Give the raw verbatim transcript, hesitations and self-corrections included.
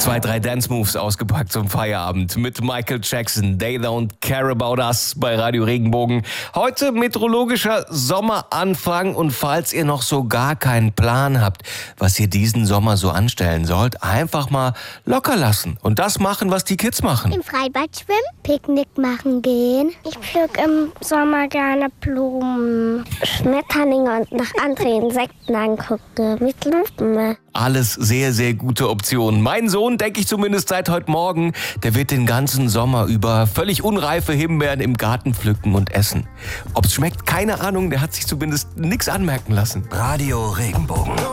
Zwei, drei Dance-Moves ausgepackt zum Feierabend mit Michael Jackson. They don't care about us bei Radio Regenbogen. Heute meteorologischer Sommeranfang und falls ihr noch so gar keinen Plan habt, was ihr diesen Sommer so anstellen sollt, einfach mal locker lassen und das machen, was die Kids machen. Im Freibad schwimmen, Picknick machen gehen. Ich pflück im Sommer gerne Blumen, Schmetterlinge und nach anderen Insekten angucke mit Lupen. Alles sehr, sehr gute Optionen. Mein Sohn, denke ich zumindest seit heute Morgen, der wird den ganzen Sommer über völlig unreife Himbeeren im Garten pflücken und essen. Ob's schmeckt, keine Ahnung, der hat sich zumindest nichts anmerken lassen. Radio Regenbogen.